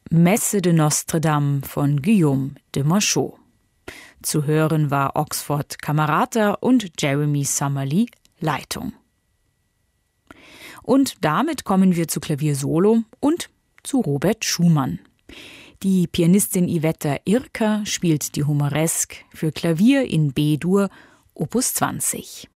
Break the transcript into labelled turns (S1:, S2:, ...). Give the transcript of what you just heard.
S1: Messe de Notre-Dame von Guillaume de Machaut. Zu hören war Oxford Camerata und Jeremy Summerlee Leitung. Und damit kommen wir zu Klaviersolo und zu Robert Schumann. Die Pianistin Iveta Irka spielt die Humoreske für Klavier in B-Dur, Opus 20.